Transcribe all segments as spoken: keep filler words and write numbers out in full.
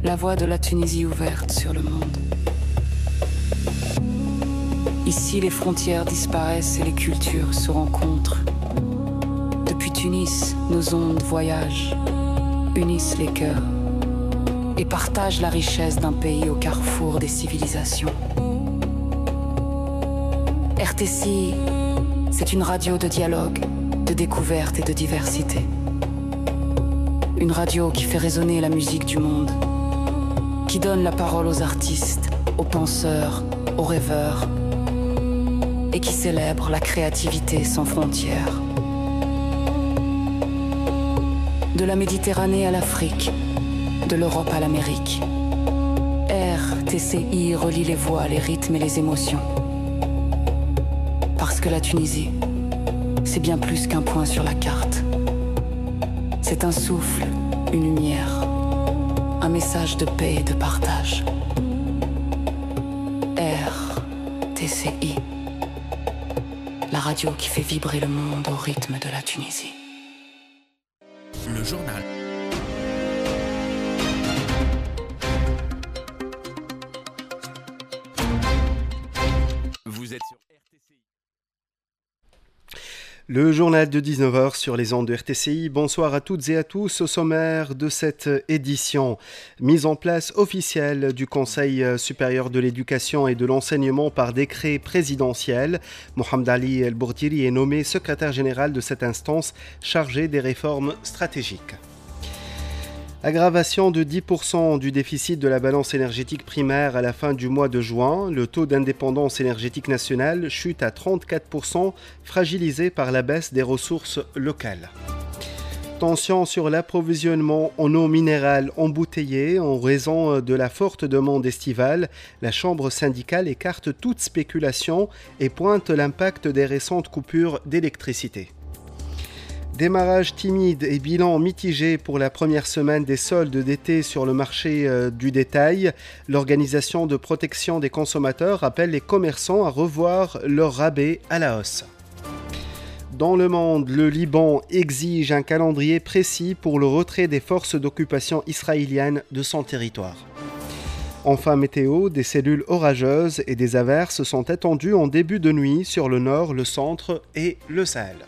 la voie de la Tunisie ouverte sur le monde. Ici, les frontières disparaissent et les cultures se rencontrent. Depuis Tunis, nos ondes voyagent, unissent les cœurs et partagent la richesse d'un pays au carrefour des civilisations. R T C I, c'est une radio de dialogue, de découverte et de diversité. Une radio qui fait résonner la musique du monde, qui donne la parole aux artistes, aux penseurs, aux rêveurs, et qui célèbre la créativité sans frontières. De la Méditerranée à l'Afrique, de l'Europe à l'Amérique, R T C I relie les voix, les rythmes et les émotions. Parce que la Tunisie, c'est bien plus qu'un point sur la carte. C'est un souffle, une lumière, un message de paix et de partage. R T C I, la radio qui fait vibrer le monde au rythme de la Tunisie. Le journal. Vous êtes sur R T C I. Le journal de dix-neuf heures sur les ondes de R T C I. Bonsoir à toutes et à tous. Au sommaire de cette édition, mise en place officielle du Conseil supérieur de l'éducation et de l'enseignement par décret présidentiel. Mohamed Ali El Bourdiri est nommé secrétaire général de cette instance chargée des réformes stratégiques. Aggravation de dix pour cent du déficit de la balance énergétique primaire à la fin du mois de juin. Le taux d'indépendance énergétique nationale chute à trente-quatre pour cent, fragilisé par la baisse des ressources locales. Tension sur l'approvisionnement en eau minérale embouteillée en raison de la forte demande estivale. La Chambre syndicale écarte toute spéculation et pointe l'impact des récentes coupures d'électricité. Démarrage timide et bilan mitigé pour la première semaine des soldes d'été sur le marché euh, du détail. L'Organisation de protection des consommateurs appelle les commerçants à revoir leurs rabais à la hausse. Dans le monde, le Liban exige un calendrier précis pour le retrait des forces d'occupation israéliennes de son territoire. Enfin, météo, des cellules orageuses et des averses sont attendues en début de nuit sur le nord, le centre et le Sahel.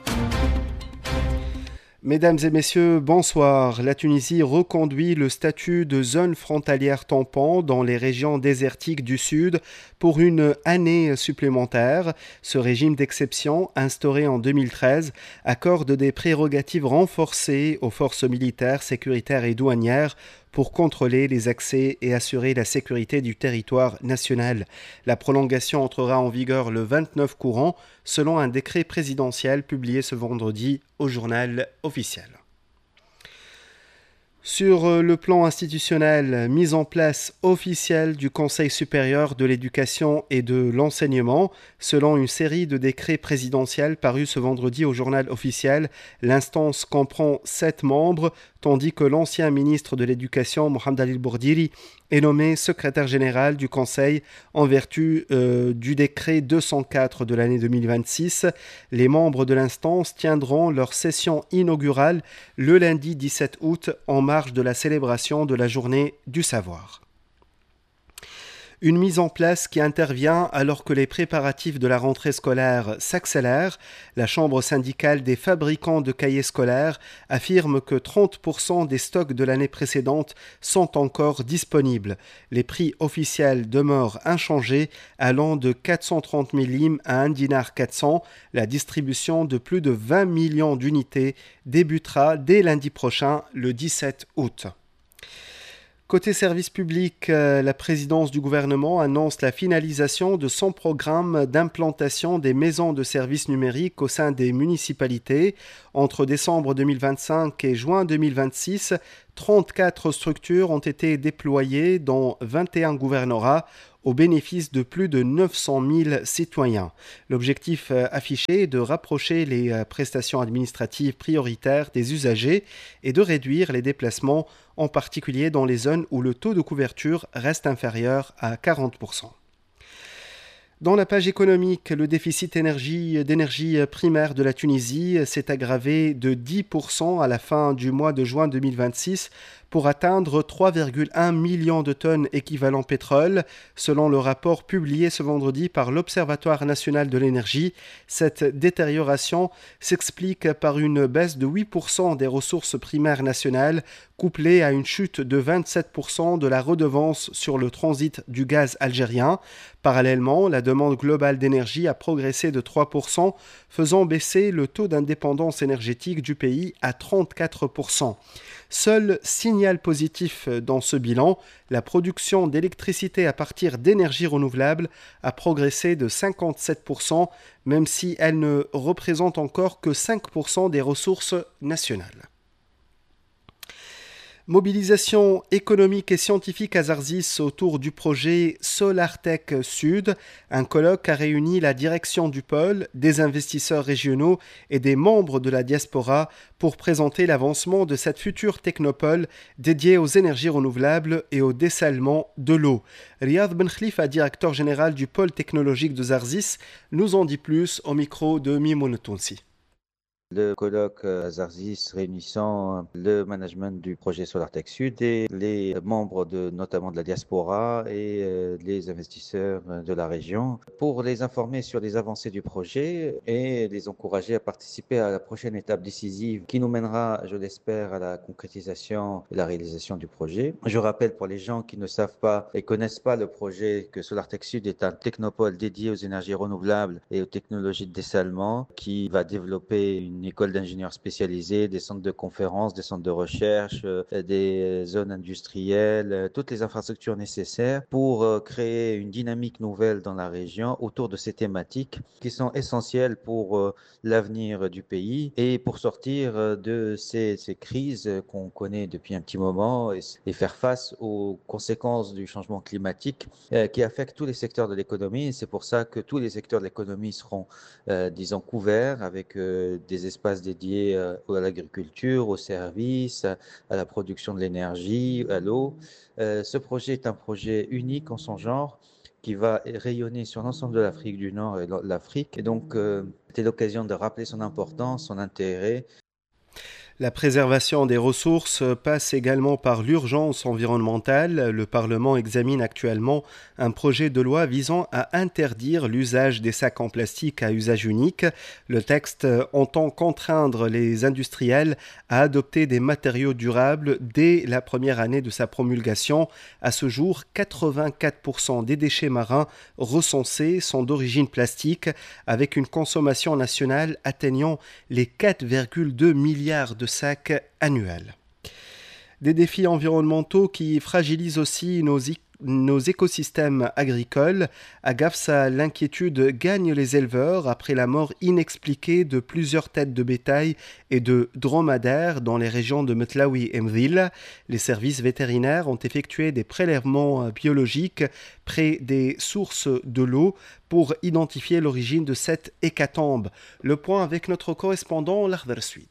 Mesdames et messieurs, bonsoir. La Tunisie reconduit le statut de zone frontalière tampon dans les régions désertiques du Sud pour une année supplémentaire. Ce régime d'exception, instauré en deux mille treize, accorde des prérogatives renforcées aux forces militaires, sécuritaires et douanières pour contrôler les accès et assurer la sécurité du territoire national. La prolongation entrera en vigueur le vingt-neuf courant, selon un décret présidentiel publié ce vendredi au journal officiel. Sur le plan institutionnel, mise en place officielle du Conseil supérieur de l'éducation et de l'enseignement. Selon une série de décrets présidentiels parus ce vendredi au journal officiel, l'instance comprend sept membres, tandis que l'ancien ministre de l'Éducation, Mohamed Ali El Bourdiri, est nommé secrétaire général du Conseil en vertu euh, du décret deux cent quatre de l'année deux mille vingt-six. Les membres de l'instance tiendront leur session inaugurale le lundi dix-sept août en marge de la célébration de la Journée du Savoir. Une mise en place qui intervient alors que les préparatifs de la rentrée scolaire s'accélèrent. La Chambre syndicale des fabricants de cahiers scolaires affirme que trente pour cent des stocks de l'année précédente sont encore disponibles. Les prix officiels demeurent inchangés, allant de quatre cent trente mille limes à un dinar quatre cents. La distribution de plus de vingt millions d'unités débutera dès lundi prochain, le dix-sept août. Côté service public, euh, la présidence du gouvernement annonce la finalisation de son programme d'implantation des maisons de services numériques au sein des municipalités. Entre décembre deux mille vingt-cinq et juin deux mille vingt-six, trente-quatre structures ont été déployées dans vingt et un gouvernorats au bénéfice de plus de neuf cent mille citoyens. L'objectif euh, affiché est de rapprocher les euh, prestations administratives prioritaires des usagers et de réduire les déplacements, en particulier dans les zones où le taux de couverture reste inférieur à quarante pour cent. Dans la page économique, le déficit énergie, d'énergie primaire de la Tunisie s'est aggravé de dix pour cent à la fin du mois de juin deux mille vingt-six pour atteindre trois virgule un millions de tonnes équivalent pétrole. Selon le rapport publié ce vendredi par l'Observatoire national de l'énergie, cette détérioration s'explique par une baisse de huit pour cent des ressources primaires nationales, couplée à une chute de vingt-sept pour cent de la redevance sur le transit du gaz algérien. Parallèlement, la demande globale d'énergie a progressé de trois pour cent, faisant baisser le taux d'indépendance énergétique du pays à trente-quatre pour cent. Seul signal positif dans ce bilan, la production d'électricité à partir d'énergies renouvelables a progressé de cinquante-sept pour cent, même si elle ne représente encore que cinq pour cent des ressources nationales. Mobilisation économique et scientifique à Zarzis autour du projet SolarTech Sud. Un colloque a réuni la direction du pôle, des investisseurs régionaux et des membres de la diaspora pour présenter l'avancement de cette future technopole dédiée aux énergies renouvelables et au dessalement de l'eau. Riyad Ben Khalifa, directeur général du pôle technologique de Zarzis, nous en dit plus au micro de Mimoun Tounsi. Le colloque à Zarzis réunissant le management du projet SolarTech Sud et les membres de, notamment de la diaspora et euh, les investisseurs de la région pour les informer sur les avancées du projet et les encourager à participer à la prochaine étape décisive qui nous mènera, je l'espère, à la concrétisation et la réalisation du projet. Je rappelle pour les gens qui ne savent pas et connaissent pas le projet que SolarTech Sud est un technopole dédié aux énergies renouvelables et aux technologies de dessalement qui va développer une une école d'ingénieurs spécialisés, des centres de conférences, des centres de recherche, euh, des zones industrielles, euh, toutes les infrastructures nécessaires pour euh, créer une dynamique nouvelle dans la région autour de ces thématiques qui sont essentielles pour euh, l'avenir du pays et pour sortir euh, de ces, ces crises qu'on connaît depuis un petit moment et, et faire face aux conséquences du changement climatique euh, qui affectent tous les secteurs de l'économie. Et c'est pour ça que tous les secteurs de l'économie seront, euh, disons, couverts avec euh, des espaces dédiés à l'agriculture, aux services, à la production de l'énergie, à l'eau. Euh, ce projet est un projet unique en son genre qui va rayonner sur l'ensemble de l'Afrique du Nord et l'Afrique. Et donc, euh, c'était l'occasion de rappeler son importance, son intérêt. La préservation des ressources passe également par l'urgence environnementale. Le Parlement examine actuellement un projet de loi visant à interdire l'usage des sacs en plastique à usage unique. Le texte entend contraindre les industriels à adopter des matériaux durables dès la première année de sa promulgation. À ce jour, quatre-vingt-quatre pour cent des déchets marins recensés sont d'origine plastique, avec une consommation nationale atteignant les quatre virgule deux milliards de sacs annuels. Des défis environnementaux qui fragilisent aussi nos, nos écosystèmes agricoles. À Gafsa, l'inquiétude gagne les éleveurs après la mort inexpliquée de plusieurs têtes de bétail et de dromadaires dans les régions de Metlaoui et Mdhil. Les services vétérinaires ont effectué des prélèvements biologiques près des sources de l'eau pour identifier l'origine de cette hécatombe. Le point avec notre correspondant L'Akhdar Suid.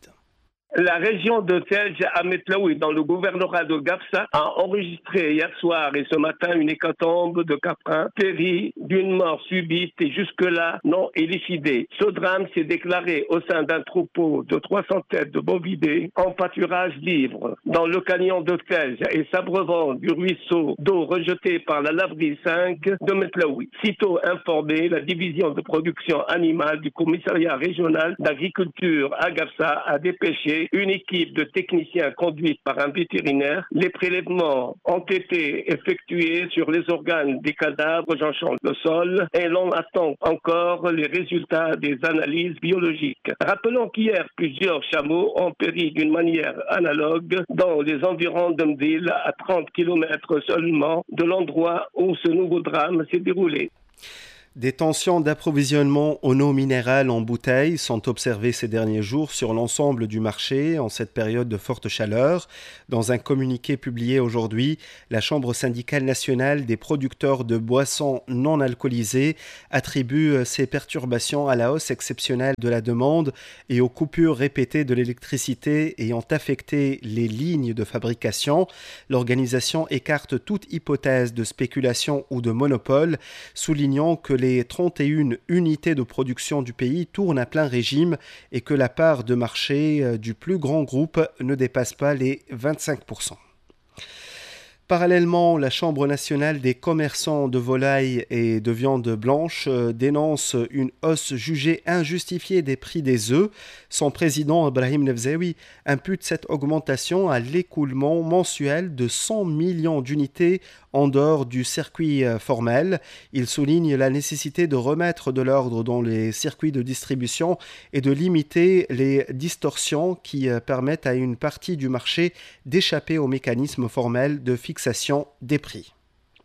La région de Telj à Metlaoui, dans le gouvernorat de Gafsa, a enregistré hier soir et ce matin une hécatombe de caprins péris d'une mort subite et jusque-là non élucidée. Ce drame s'est déclaré au sein d'un troupeau de trois cents têtes de bovidés en pâturage libre dans le canyon de Telj et s'abreuvant du ruisseau d'eau rejeté par la laverie cinq de Metlaoui. Sitôt informée, la division de production animale du commissariat régional d'agriculture à Gafsa a dépêché une équipe de techniciens conduite par un vétérinaire. Les prélèvements ont été effectués sur les organes des cadavres jonchant le sol et l'on attend encore les résultats des analyses biologiques. Rappelons qu'hier, plusieurs chameaux ont péri d'une manière analogue dans les environs de Mdhil, à trente kilomètres seulement de l'endroit où ce nouveau drame s'est déroulé. Des tensions d'approvisionnement en eau minérale en bouteilles sont observées ces derniers jours sur l'ensemble du marché en cette période de forte chaleur. Dans un communiqué publié aujourd'hui, la Chambre syndicale nationale des producteurs de boissons non alcoolisées attribue ces perturbations à la hausse exceptionnelle de la demande et aux coupures répétées de l'électricité ayant affecté les lignes de fabrication. L'organisation écarte toute hypothèse de spéculation ou de monopole, soulignant que les trente et une unités de production du pays tournent à plein régime et que la part de marché du plus grand groupe ne dépasse pas les vingt-cinq pour cent. Parallèlement, la Chambre nationale des commerçants de volailles et de viande blanche dénonce une hausse jugée injustifiée des prix des œufs. Son président, Ibrahim Nefzaoui, impute cette augmentation à l'écoulement mensuel de cent millions d'unités en dehors du circuit formel. Il souligne la nécessité de remettre de l'ordre dans les circuits de distribution et de limiter les distorsions qui permettent à une partie du marché d'échapper au mécanisme formel de fixation des prix.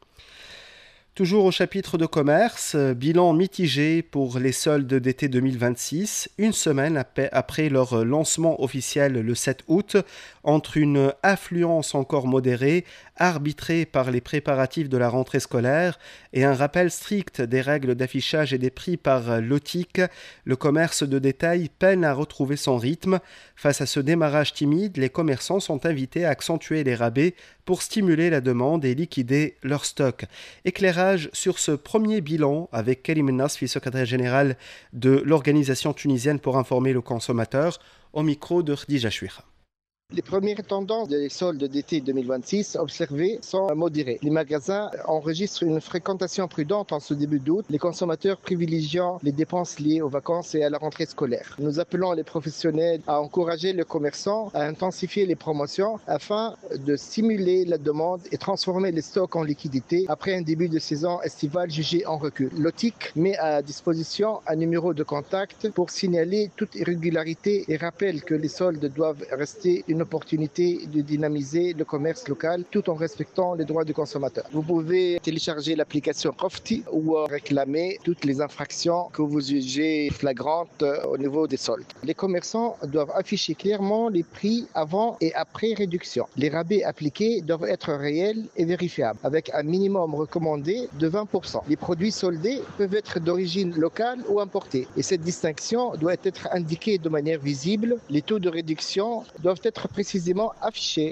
Toujours au chapitre de commerce, bilan mitigé pour les soldes d'été deux mille vingt-six, une semaine après leur lancement officiel le sept août, entre une affluence encore modérée, arbitrée par les préparatifs de la rentrée scolaire, et un rappel strict des règles d'affichage et des prix par l'O T I C, le commerce de détail peine à retrouver son rythme. Face à ce démarrage timide, les commerçants sont invités à accentuer les rabais pour stimuler la demande et liquider leur stock. Éclairage sur ce premier bilan avec Karim Nasfi, secrétaire général de l'organisation tunisienne pour informer le consommateur, au micro de Khadija Chouira. Les premières tendances des soldes d'été deux mille vingt-six observées sont modérées. Les magasins enregistrent une fréquentation prudente en ce début d'août, les consommateurs privilégiant les dépenses liées aux vacances et à la rentrée scolaire. Nous appelons les professionnels à encourager les commerçants à intensifier les promotions afin de stimuler la demande et transformer les stocks en liquidité après un début de saison estivale jugé en recul. L'O T I C met à disposition un numéro de contact pour signaler toute irrégularité et rappelle que les soldes doivent rester une une opportunité de dynamiser le commerce local tout en respectant les droits du consommateur. Vous pouvez télécharger l'application Rofti ou réclamer toutes les infractions que vous jugez flagrantes au niveau des soldes. Les commerçants doivent afficher clairement les prix avant et après réduction. Les rabais appliqués doivent être réels et vérifiables avec un minimum recommandé de vingt pour cent. Les produits soldés peuvent être d'origine locale ou importés et cette distinction doit être indiquée de manière visible. Les taux de réduction doivent être précisément affiché.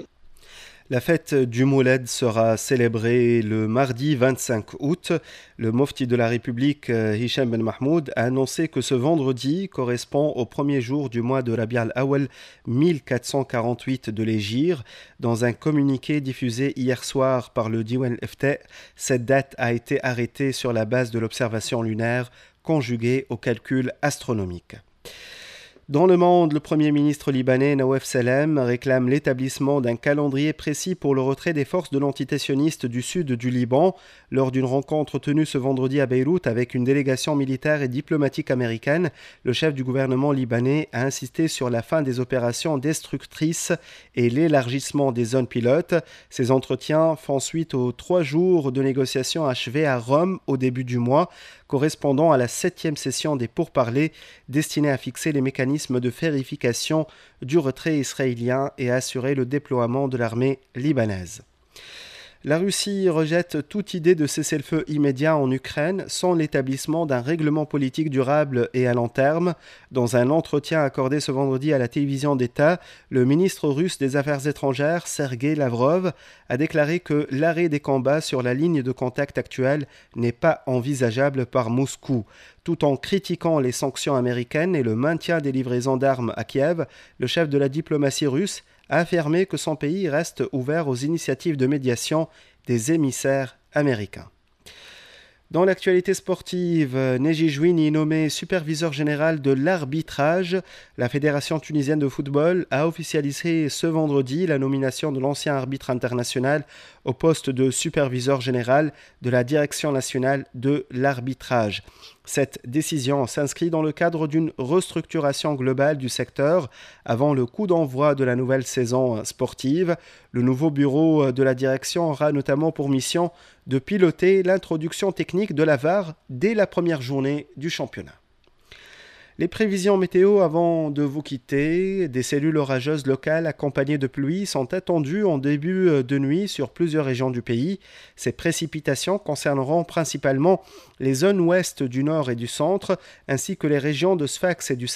La fête du Mouled sera célébrée le mardi vingt-cinq août. Le mufti de la République, Hicham Ben Mahmoud, a annoncé que ce vendredi correspond au premier jour du mois de Rabi' al-Awwal mille quatre cent quarante-huit de l'Hégire. Dans un communiqué diffusé hier soir par le Diwan Ifta, cette date a été arrêtée sur la base de l'observation lunaire conjuguée au calcul astronomique. Dans le monde, le Premier ministre libanais Nawaf Salem réclame l'établissement d'un calendrier précis pour le retrait des forces de l'entité sioniste du sud du Liban lors d'une rencontre tenue ce vendredi à Beyrouth avec une délégation militaire et diplomatique américaine. Le chef du gouvernement libanais a insisté sur la fin des opérations destructrices et l'élargissement des zones pilotes. Ces entretiens font suite aux trois jours de négociations achevées à Rome au début du mois, correspondant à la septième session des pourparlers destinée à fixer les mécanismes de vérification du retrait israélien et à assurer le déploiement de l'armée libanaise. La Russie rejette toute idée de cessez-le-feu immédiat en Ukraine sans l'établissement d'un règlement politique durable et à long terme. Dans un entretien accordé ce vendredi à la télévision d'État, le ministre russe des Affaires étrangères, Sergei Lavrov, a déclaré que l'arrêt des combats sur la ligne de contact actuelle n'est pas envisageable par Moscou. Tout en critiquant les sanctions américaines et le maintien des livraisons d'armes à Kiev, le chef de la diplomatie russe a affirmé que son pays reste ouvert aux initiatives de médiation des émissaires américains. Dans l'actualité sportive, Neji Jouini est nommé superviseur général de l'arbitrage. La Fédération tunisienne de football a officialisé ce vendredi la nomination de l'ancien arbitre international au poste de superviseur général de la Direction nationale de l'arbitrage. Cette décision s'inscrit dans le cadre d'une restructuration globale du secteur avant le coup d'envoi de la nouvelle saison sportive. Le nouveau bureau de la direction aura notamment pour mission de piloter l'introduction technique de la V A R dès la première journée du championnat. Les prévisions météo avant de vous quitter, des cellules orageuses locales accompagnées de pluie sont attendues en début de nuit sur plusieurs régions du pays. Ces précipitations concerneront principalement les zones ouest du nord et du centre, ainsi que les régions de Sfax et du